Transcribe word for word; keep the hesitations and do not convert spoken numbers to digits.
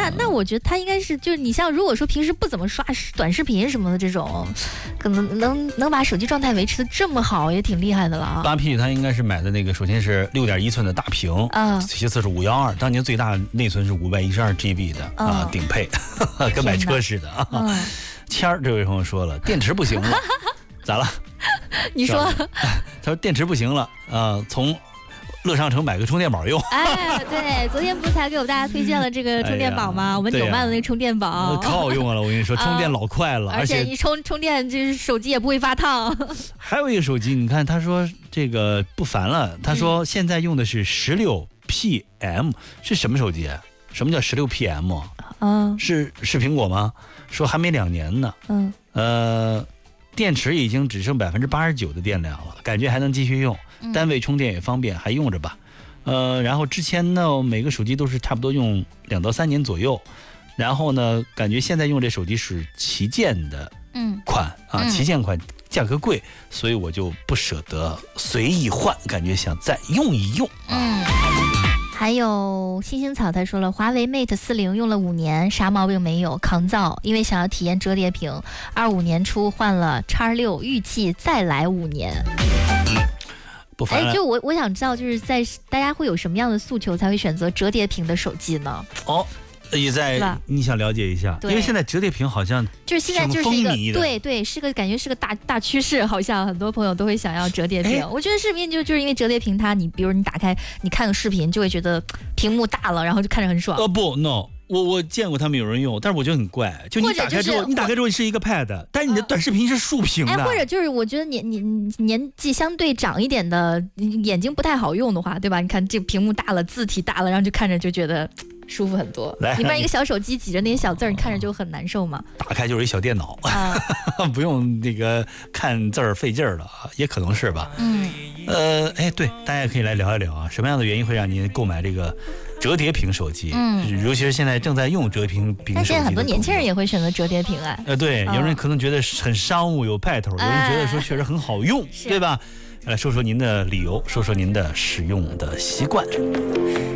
那那我觉得他应该是，就是你像如果说平时不怎么刷短视频什么的这种，可能能能把手机状态维持的这么好，也挺厉害的了啊。 八 P 他应该是买的那个，首先是六点一寸的大屏，啊，其次是五幺二，当年最大内存是五百一十二 G B 的、嗯、啊，顶配，跟买车似的啊。嗯、谦儿这位朋友说了，电池不行了，咋了？ 你说？ 他说电池不行了啊，从乐商城买个充电宝用。 哎，对，昨天不是才给我大家推荐了这个充电宝吗？哎、我们纽曼的那个充电宝， 可好用了，我跟你说，充电老快了， 啊、而且一充充电就是手机也不会发烫。 还有一个手机，你看他说这个不烦了，他说现在用的是十六 P M， 是什么手机？什么叫十六 P M？ 嗯，是是苹果吗？说还没两年呢。嗯，呃。电池已经只剩百分之八十九的电量了，感觉还能继续用，单位充电也方便，还用着吧。呃，然后之前呢，每个手机都是差不多用两到三年左右，然后呢，感觉现在用这手机是旗舰的款、嗯、啊，旗舰款价格贵，所以我就不舍得随意换，感觉想再用一用啊。 嗯，还有星星草他说了，华为 Mate 四零用了五年，啥毛病没有，抗造，因为想要体验折叠屏，二五年初换了 X 六，预计再来五年。 不烦了。 哎，就我我想知道，就是在大家会有什么样的诉求才会选择折叠屏的手机呢？ 哦。也在你想了解一下，因为现在折叠屏好像就是现在就是一个对对，是个感觉是个大大趋势，好像很多朋友都会想要折叠屏。我觉得视频就就是因为折叠屏它，你比如你打开你看个视频，就会觉得屏幕大了，然后就看着很爽。 呃不 ，no， 我我见过他们有人用，但是我觉得很怪，就你打开之后，你打开之后是一个 pad， 但是你的短视频是竖屏的。 哎，或者就是我觉得年年年纪相对长一点的，眼睛不太好用的话，对吧？你看这屏幕大了，字体大了，然后就看着就觉得舒服很多。你不然一个小手机挤着那些小字儿，你看着就很难受嘛。 打开就是一小电脑，啊、不用那个看字儿费劲儿了，也可能是吧。嗯，呃，哎，对，大家可以来聊一聊啊，什么样的原因会让您购买这个折叠屏手机？嗯，尤其是现在正在用折叠屏屏手机。 但现在很多年轻人也会选择折叠屏啊。 呃，对，有人可能觉得很商务有派头，有人觉得说确实很好用，对吧？来说说您的理由，说说您的使用的习惯。